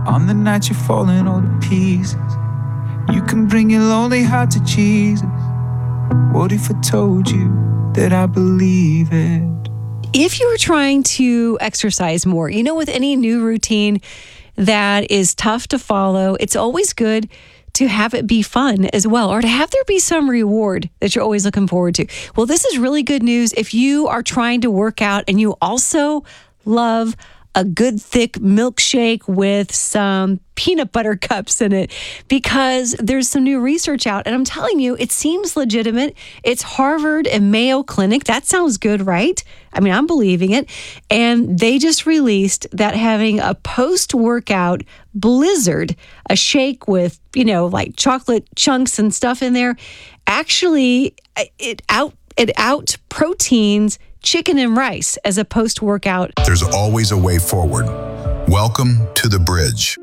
On the night you're falling all to pieces, you can bring your lonely heart to Jesus. What if I told you that I believe it? If you were trying to exercise more, with any new routine that is tough to follow, it's always good to have it be fun as well, or to have there be some reward that you're always looking forward to. Well, this is really good news if you are trying to work out and you also love a good thick milkshake with some peanut butter cups in it, because there's some new research out, and I'm telling you, it seems legitimate. It's Harvard and Mayo Clinic. That sounds good, right? I mean, I'm believing it. And they just released that having a post-workout blizzard, a shake with, like chocolate chunks and stuff in there, actually it out proteins chicken and rice as a post-workout. There's always a way forward. Welcome to The Bridge.